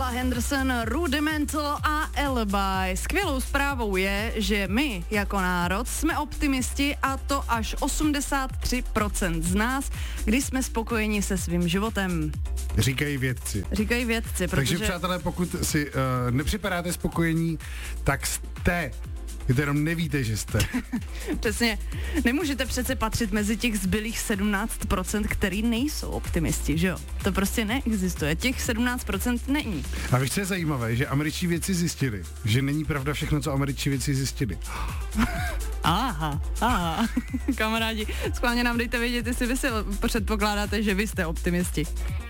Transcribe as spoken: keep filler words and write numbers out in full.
Ella Henderson, Rudimental a Alibi. Skvělou zprávou je, že my jako národ jsme optimisti a to až osmdesát tři procent z nás, když jsme spokojeni se svým životem. Říkají vědci. Říkají vědci, protože... Takže přátelé, pokud si uh, nepřipadáte spokojení, tak jste. Vy to jenom nevíte, že jste. Přesně. Nemůžete přece patřit mezi těch zbylých sedmnáct procent, který nejsou optimisti, že jo? To prostě neexistuje. Těch sedmnáct procent není. A víš, co je zajímavé, že američtí vědci zjistili, že není pravda všechno, co američtí vědci zjistili. Aha, aha. Kamarádi, schválně nám dejte vědět, jestli vy si předpokládáte, že vy jste optimisti.